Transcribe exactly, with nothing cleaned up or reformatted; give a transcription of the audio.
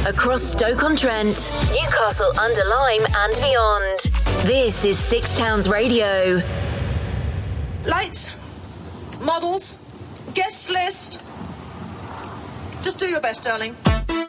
across Stoke-on-Trent, Newcastle under Lyme and beyond. This is Six Towns Radio. Lights, models, guest list. Just do your best, darling.